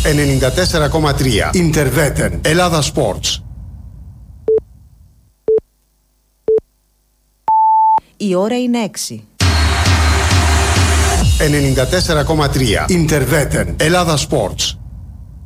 94,3 Interveten Ελλάδα Sports. Η ώρα είναι 6. 94,3 Interveten Ελλάδα Sports.